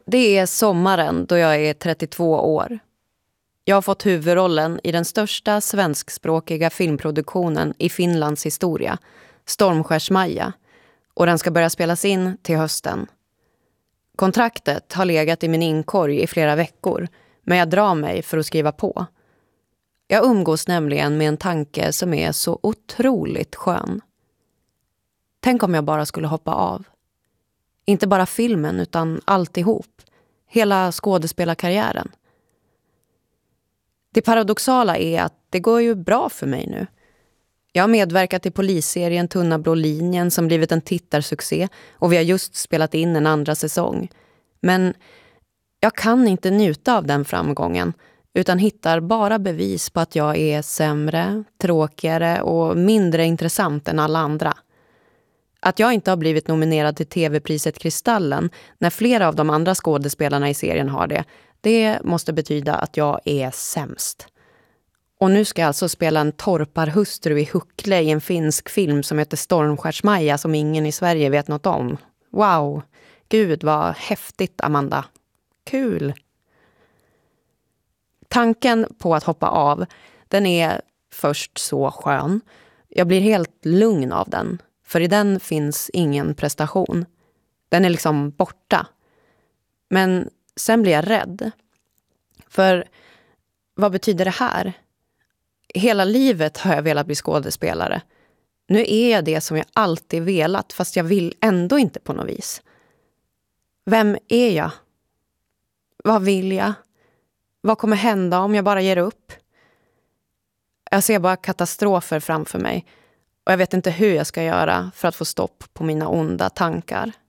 Det är sommaren då jag är 32 år. Jag har fått huvudrollen i den största svenskspråkiga filmproduktionen i Finlands historia, Stormskärsmaja, och den ska börja spelas in till hösten. Kontraktet har legat i min inkorg i flera veckor, men jag drar mig för att skriva på. Jag umgås nämligen med en tanke som är så otroligt skön. Tänk om jag bara skulle hoppa av. Inte bara filmen utan alltihop. Hela skådespelarkarriären. Det paradoxala är att det går ju bra för mig nu. Jag har medverkat i polisserien Tunna blå linjen som blivit en tittarsuccé och vi har just spelat in en andra säsong. Men jag kan inte njuta av den framgången utan hittar bara bevis på att jag är sämre, tråkigare och mindre intressant än alla andra. Att jag inte har blivit nominerad till TV-priset Kristallen när flera av de andra skådespelarna i serien har det, det måste betyda att jag är sämst. Och nu ska jag alltså spela en torparhustru i Huckle i en finsk film som heter Stormskärsmaja som ingen i Sverige vet något om. Wow, gud vad häftigt, Amanda. Kul! Tanken på att hoppa av, den är först så skön. Jag blir helt lugn av den, för i den finns ingen prestation. Den är liksom borta. Men sen blir jag rädd. För vad betyder det här? Hela livet har jag velat bli skådespelare. Nu är jag det som jag alltid velat, fast jag vill ändå inte på något vis. Vem är jag? Vad vill jag? Vad kommer hända om jag bara ger upp? Jag ser bara katastrofer framför mig. Och jag vet inte hur jag ska göra för att få stopp på mina onda tankar.